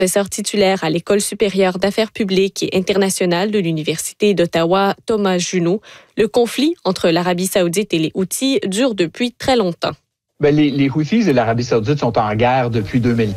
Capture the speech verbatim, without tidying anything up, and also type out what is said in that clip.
Professeur titulaire à l'École supérieure d'affaires publiques et internationales de l'Université d'Ottawa, Thomas Junot, le conflit entre l'Arabie saoudite et les Houthis dure depuis très longtemps. Bien, les, les Houthis et l'Arabie saoudite sont en guerre depuis deux mille